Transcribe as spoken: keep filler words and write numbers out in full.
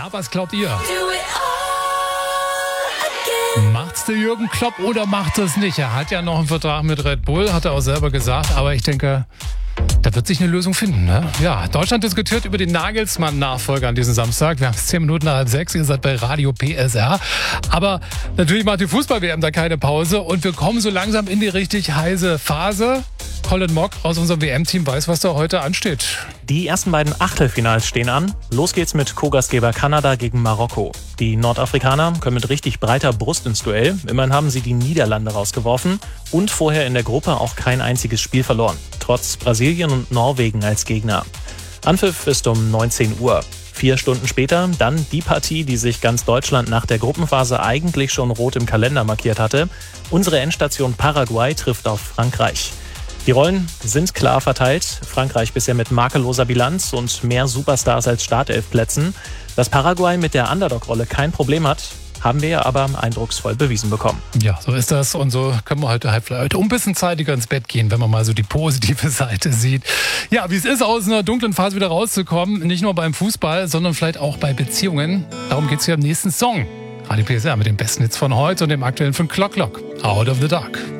Ja, was glaubt ihr? Macht's der Jürgen Klopp oder macht es nicht? Er hat ja noch einen Vertrag mit Red Bull, hat er auch selber gesagt. Aber ich denke, da wird sich eine Lösung finden. Ne? Ja, Deutschland diskutiert über den Nagelsmann-Nachfolger an diesem Samstag. Wir haben es zehn Minuten nach halb sechs. Ihr seid bei Radio P S R. Aber natürlich macht die Fußball-W M da keine Pause. Und wir kommen so langsam in die richtig heiße Phase. Colin Mock aus unserem W M-Team weiß, was da heute ansteht. Die ersten beiden Achtelfinals stehen an. Los geht's mit Co-Gastgeber Kanada gegen Marokko. Die Nordafrikaner können mit richtig breiter Brust ins Duell. Immerhin haben sie die Niederlande rausgeworfen und vorher in der Gruppe auch kein einziges Spiel verloren. Trotz Brasilien und Norwegen als Gegner. Anpfiff ist um neunzehn Uhr. Vier Stunden später dann die Partie, die sich ganz Deutschland nach der Gruppenphase eigentlich schon rot im Kalender markiert hatte. Unsere Endstation Paraguay trifft auf Frankreich. Die Rollen sind klar verteilt. Frankreich bisher mit makelloser Bilanz und mehr Superstars als Startelfplätzen. Dass Paraguay mit der Underdog-Rolle kein Problem hat, haben wir aber eindrucksvoll bewiesen bekommen. Ja, so ist das. Und so können wir heute, heute ein bisschen zeitiger ins Bett gehen, wenn man mal so die positive Seite sieht. Ja, wie es ist, aus einer dunklen Phase wieder rauszukommen. Nicht nur beim Fußball, sondern vielleicht auch bei Beziehungen. Darum geht es hier im nächsten Song. Radio P S R mit den besten Hits von heute und dem aktuellen von Clock Clock. Out of the Dark.